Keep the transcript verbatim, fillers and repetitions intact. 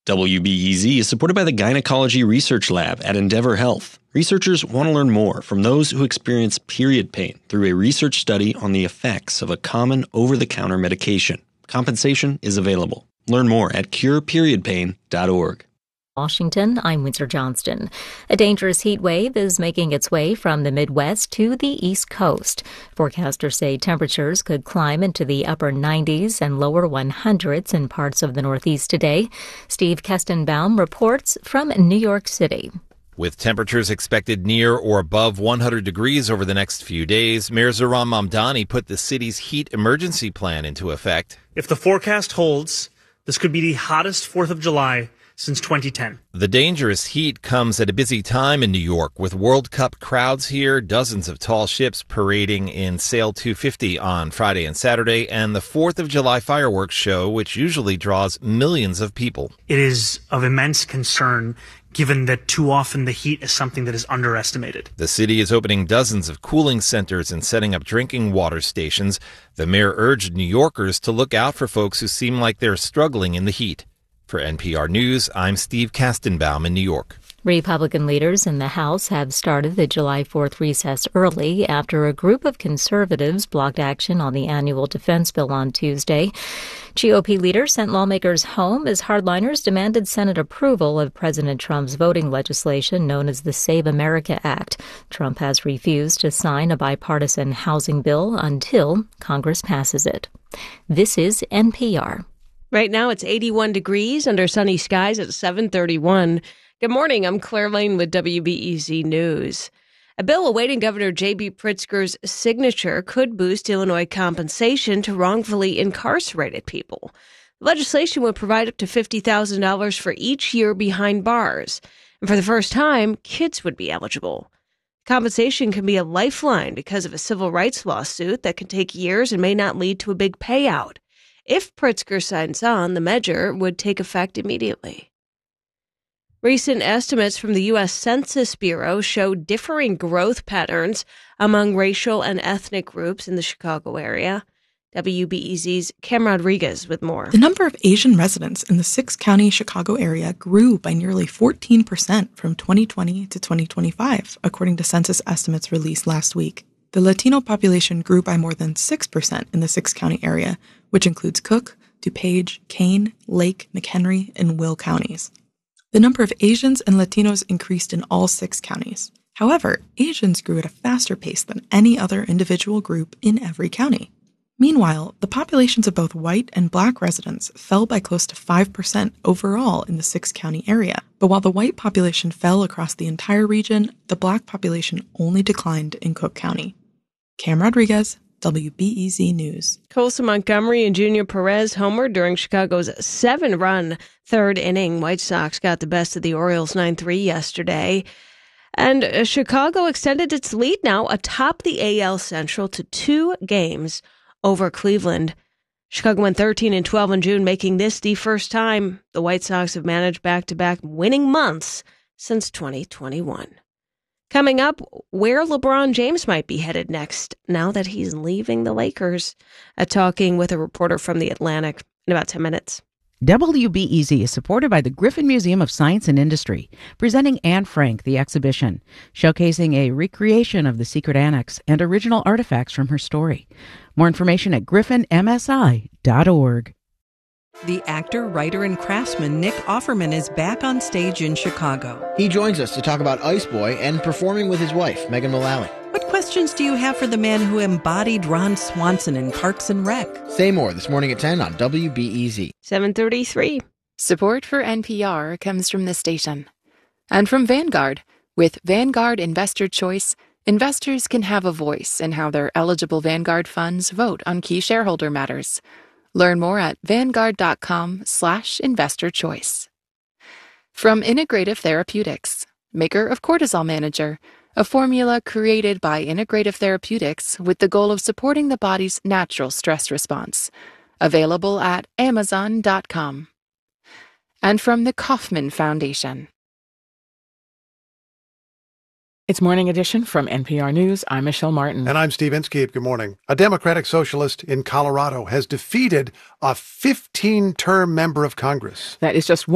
W B E Z is supported by the Gynecology Research Lab at Endeavor Health. Researchers want to learn more from those who experience period pain through a research study on the effects of a common over-the-counter medication. Compensation is available. Learn more at cure period pain dot org. Washington, I'm Windsor Johnston. A dangerous heat wave is making its way from the Midwest to the East Coast. Forecasters say temperatures could climb into the upper nineties and lower hundreds in parts of the Northeast today. Steve Kestenbaum reports from New York City. With temperatures expected near or above one hundred degrees over the next few days, Mayor Zohran Mamdani put the city's heat emergency plan into effect. If the forecast holds, this could be the hottest fourth of July since twenty ten. The dangerous heat comes at a busy time in New York, with World Cup crowds here, dozens of tall ships parading in Sail two fifty on Friday and Saturday, and the fourth of July fireworks show, which usually draws millions of people. It is of immense concern, given that too often the heat is something that is underestimated. The city is opening dozens of cooling centers and setting up drinking water stations. The mayor urged New Yorkers to look out for folks who seem like they're struggling in the heat. For N P R News, I'm Steve Kestenbaum in New York. Republican leaders in the House have started the July fourth recess early after a group of conservatives blocked action on the annual defense bill on Tuesday. G O P leaders sent lawmakers home as hardliners demanded Senate approval of President Trump's voting legislation known as the Save America Act. Trump has refused to sign a bipartisan housing bill until Congress passes it. This is N P R. Right now it's eighty-one degrees under sunny skies at seven thirty-one. Good morning, I'm Claire Lane with W B E Z News. A bill awaiting Governor J B. Pritzker's signature could boost Illinois compensation to wrongfully incarcerated people. The legislation would provide up to fifty thousand dollars for each year behind bars. And for the first time, kids would be eligible. Compensation can be a lifeline because of a civil rights lawsuit that can take years and may not lead to a big payout. If Pritzker signs on, the measure would take effect immediately. Recent estimates from the U S Census Bureau show differing growth patterns among racial and ethnic groups in the Chicago area. W B E Z's Cam Rodriguez with more. The number of Asian residents in the six-county Chicago area grew by nearly fourteen percent from twenty twenty to twenty twenty-five, according to census estimates released last week. The Latino population grew by more than six percent in the six-county area, which includes Cook, DuPage, Kane, Lake, McHenry, and Will counties. The number of Asians and Latinos increased in all six counties. However, Asians grew at a faster pace than any other individual group in every county. Meanwhile, the populations of both white and black residents fell by close to five percent overall in the six-county area. But while the white population fell across the entire region, the black population only declined in Cook County. Cam Rodriguez, W B E Z News. Colson Montgomery and Junior Perez homered during Chicago's seven-run third inning. White Sox got the best of the Orioles nine three yesterday. And uh, Chicago extended its lead now atop the A L Central to two games over Cleveland. Chicago went thirteen and twelve in June, making this the first time the White Sox have managed back-to-back winning months since twenty twenty-one. Coming up, where LeBron James might be headed next now that he's leaving the Lakers. Uh, talking with a reporter from The Atlantic in about ten minutes. W B E Z is supported by the Griffin Museum of Science and Industry, presenting Anne Frank, the exhibition, showcasing a recreation of the secret annex and original artifacts from her story. More information at griffin m s i dot org. The actor, writer, and craftsman Nick Offerman is back on stage in Chicago. He joins us to talk about Ice Boy and performing with his wife, Megan Mullally. What questions do you have for the man who embodied Ron Swanson in Parks and Rec? Say more this morning at ten on W B E Z. seven thirty-three. Support for N P R comes from the station. And from Vanguard. With Vanguard Investor Choice, investors can have a voice in how their eligible Vanguard funds vote on key shareholder matters. Learn more at vanguard.com slash investor choice. From Integrative Therapeutics, maker of Cortisol Manager, a formula created by Integrative Therapeutics with the goal of supporting the body's natural stress response. Available at amazon dot com. And from the Kauffman Foundation. It's Morning Edition from N P R News. I'm Michelle Martin. And I'm Steve Inskeep. Good morning. A Democratic socialist in Colorado has defeated a fifteen-term member of Congress. That is just